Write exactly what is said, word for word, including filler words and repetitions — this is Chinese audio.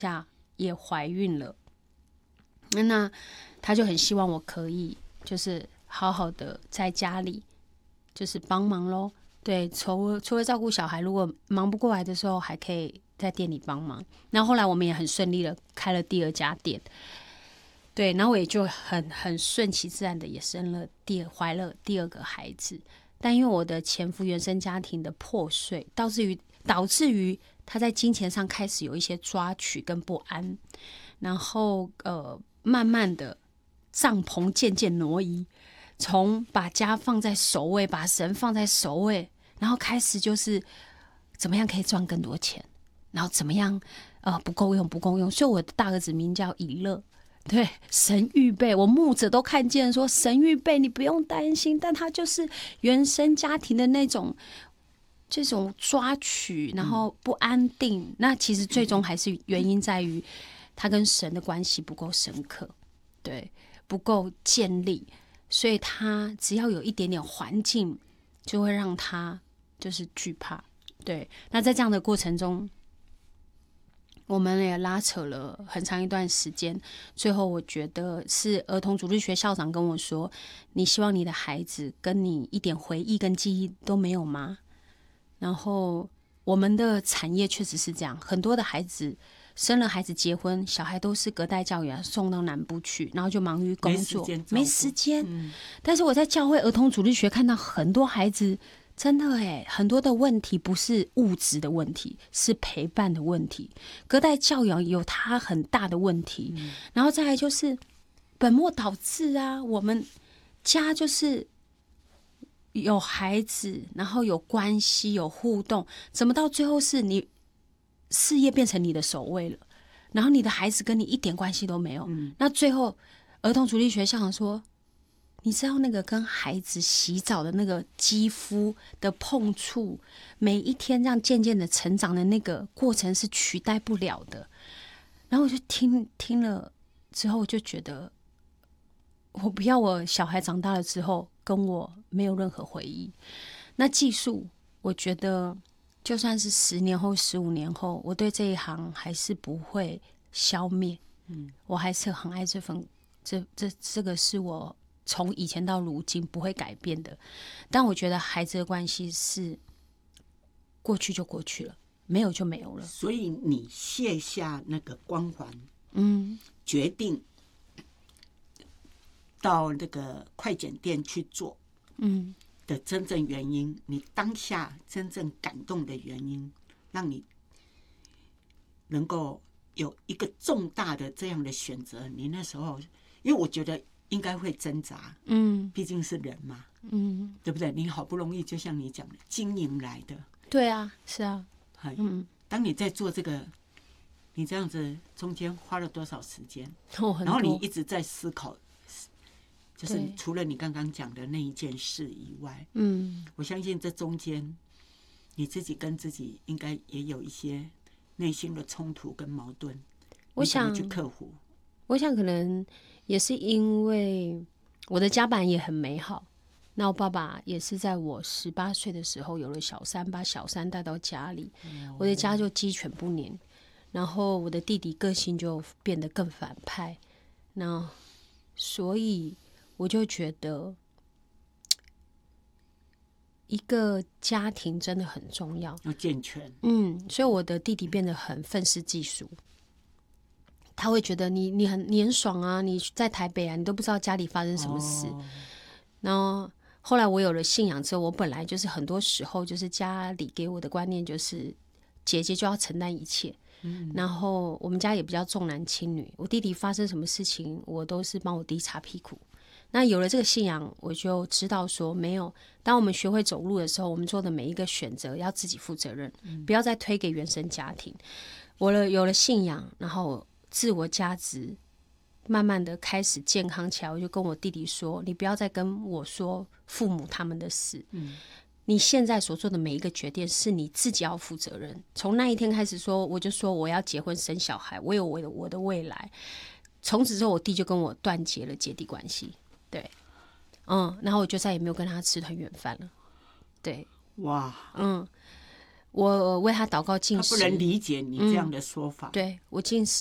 下也怀孕了，那他就很希望我可以就是好好的在家里就是帮忙咯。对，除除了照顾小孩，如果忙不过来的时候，还可以在店里帮忙。那后来我们也很顺利的开了第二家店，对，然后我也就很很顺其自然的也生了第怀了第二个孩子。但因为我的前夫原生家庭的破碎，导致于导致于他在金钱上开始有一些抓取跟不安，然后呃，慢慢的帐篷渐渐挪移。从把家放在首位，把神放在首位，然后开始就是怎么样可以赚更多钱，然后怎么样呃不够用不够用，所以我的大儿子名叫以勒，对，神预备，我牧者都看见说神预备，你不用担心，但他就是原生家庭的那种这种抓取，然后不安定，嗯、那其实最终还是原因在于他跟神的关系不够深刻，对，不够建立。所以他只要有一点点环境，就会让他就是惧怕。对，那在这样的过程中，我们也拉扯了很长一段时间。最后，我觉得是儿童主日学校长跟我说：“你希望你的孩子跟你一点回忆跟记忆都没有吗？”然后，我们的产业确实是这样，很多的孩子。生了孩子结婚，小孩都是隔代教育送到南部去，然后就忙于工作，没时间。嗯、但是我在教会儿童主日学看到很多孩子，真的哎，很多的问题不是物质的问题，是陪伴的问题。隔代教养有它很大的问题，嗯、然后再来就是本末倒置啊。我们家就是有孩子，然后有关系，有互动，怎么到最后是你？事业变成你的首位了，然后你的孩子跟你一点关系都没有。嗯、那最后，儿童主力学校长说：“你知道那个跟孩子洗澡的那个肌肤的碰触，每一天这样渐渐的成长的那个过程是取代不了的。”然后我就听听了之后，就觉得我不要我小孩长大了之后跟我没有任何回忆。那技术，我觉得。就算是十年后、十五年后，我对这一行还是不会消灭。嗯，我还是很爱这份，这这这个是我从以前到如今不会改变的。但我觉得孩子的关系是过去就过去了，没有就没有了。 所以你卸下那个光环， 嗯， 决定到那个快剪店去做，嗯。的真正原因，你当下真正感动的原因，让你能够有一个重大的这样的选择。你那时候，因为我觉得应该会挣扎，嗯，毕竟是人嘛，嗯，对不对？你好不容易，就像你讲的，经营来的， 对啊，是啊， 嗯，当你在做这个，你这样子中间花了多少时间？ 哦， 然后你一直在思考。就是除了你刚刚讲的那一件事以外，嗯，我相信这中间你自己跟自己应该也有一些内心的冲突跟矛盾， 我想去克服。 我想可能也是因为我的家版也很美好，那我爸爸也是在我十八岁的时候有了小三，把小三带到家里，哦、我的家就鸡犬不宁，然后我的弟弟个性就变得更反派，那所以。我就觉得一个家庭真的很重要， 要健全。 嗯，所以我的弟弟变得很愤世嫉俗，他会觉得你你很你很爽啊，你在台北啊，你都不知道家里发生什么事。哦、然后后来我有了信仰之后，我本来就是很多时候就是家里给我的观念就是姐姐就要承担一切。嗯、然后我们家也比较重男轻女，我弟弟发生什么事情，我都是帮我弟擦屁股。那有了这个信仰，我就知道说，没有。当我们学会走路的时候，我们做的每一个选择要自己负责任，嗯、不要再推给原生家庭。我了有了信仰，然后自我价值慢慢的开始健康起来。我就跟我弟弟说：“你不要再跟我说父母他们的事，嗯、你现在所做的每一个决定是你自己要负责任。”从那一天开始说，我就说我要结婚生小孩，我有我的我的未来。从此之后，我弟就跟我断绝了姐弟关系。对，嗯，然后我就再也没有跟他吃团圆饭了。对， 哇， 嗯， 我为他祷告禁他食， 不能理解你这样的说法。 对，我禁食